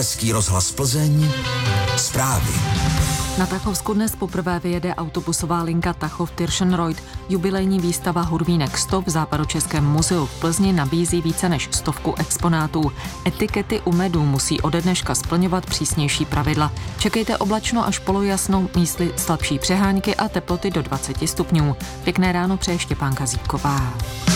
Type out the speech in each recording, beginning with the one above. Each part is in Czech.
Český rozhlas Plzeň, zprávy. Na Tachovsku dnes poprvé vyjede autobusová linka Tachov-Tirschenreuth. Jubilejní výstava Hurvínek 100 v Západočeském muzeu v Plzni nabízí více než 100 exponátů. Etikety u medu musí ode dneška splňovat přísnější pravidla. Čekejte oblačno až polojasnou, místy slabší přehánky a teploty do 20 stupňů. Pěkné ráno přeje Štěpánka Zítková.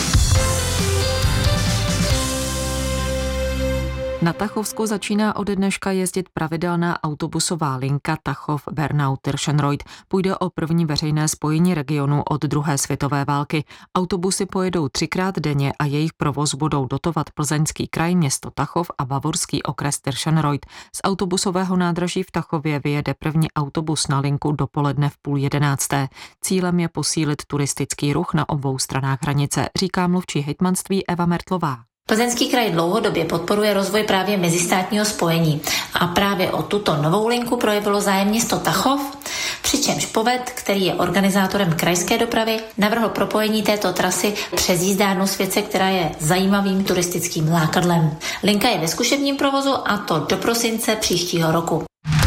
Na Tachovsku začíná ode dneška jezdit pravidelná autobusová linka Tachov-Bernau-Tirschenreuth. Půjde o první veřejné spojení regionu od druhé světové války. Autobusy pojedou 3krát denně a jejich provoz budou dotovat Plzeňský kraj, město Tachov a bavorský okres Tirschenreuth. Z autobusového nádraží v Tachově vyjede první autobus na linku dopoledne v 10:30. Cílem je posílit turistický ruch na obou stranách hranice, říká mluvčí hejtmanství Eva Mertlová. Plzeňský kraj dlouhodobě podporuje rozvoj právě mezistátního spojení a právě o tuto novou linku projevilo zájem město Tachov, přičemž Poved, který je organizátorem krajské dopravy, navrhl propojení této trasy přes jízdárnu Světce, která je zajímavým turistickým lákadlem. Linka je ve zkušebním provozu a to do prosince příštího roku.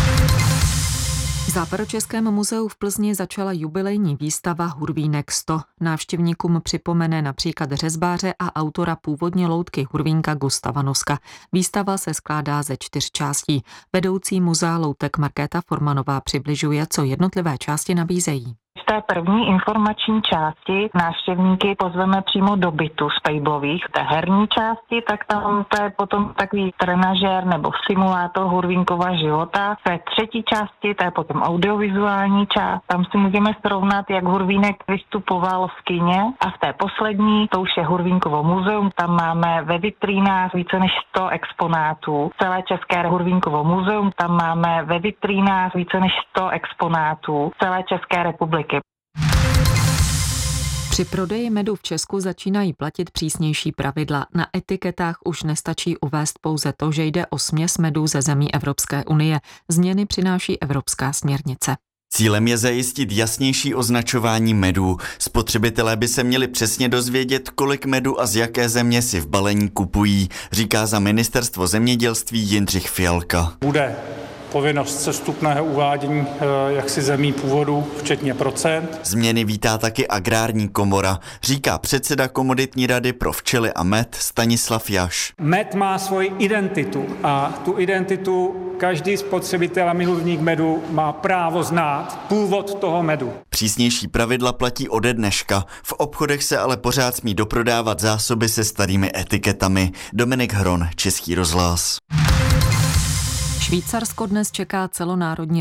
V Západočeském muzeu v Plzni začala jubilejní výstava Hurvínek 100. Návštěvníkům připomene například řezbáře a autora původně loutky Hurvínka Gustava Noska. Výstava se skládá ze 4 částí. Vedoucí muzea loutek Markéta Formanová přibližuje, co jednotlivé části nabízejí. V té první informační části návštěvníky pozveme přímo do bytu Spejblových. V té herní části, tak tam to je potom takový trenažér nebo simulátor Hurvínkova života. V té třetí části, to je potom audiovizuální část, tam si můžeme srovnat, jak Hurvínek vystupoval v kině. A v té poslední, to už je Hurvínkovo muzeum, tam máme ve vitrínách více než 100 exponátů. Celé České Hurvínkovo muzeum, tam máme ve vitrínách více než 100 exponátů celé České republiky. Při prodeji medu v Česku začínají platit přísnější pravidla. Na etiketách už nestačí uvést pouze to, že jde o směs medů ze zemí Evropské unie. Změny přináší evropská směrnice. Cílem je zajistit jasnější označování medů. Spotřebitelé by se měli přesně dozvědět, kolik medu a z jaké země si v balení kupují, říká za ministerstvo zemědělství Jindřich Fialka. Bude povinnost sestupného uvádění jaksi zemí původu, včetně procent. Změny vítá taky agrární komora, říká předseda komoditní rady pro včely a med Stanislav Jaš. Med má svoji identitu a tu identitu každý spotřebitel a milovník medu má právo znát původ toho medu. Přísnější pravidla platí ode dneška. V obchodech se ale pořád smí doprodávat zásoby se starými etiketami. Dominik Hron, Český rozhlas. Švýcarsko dnes čeká celonárodní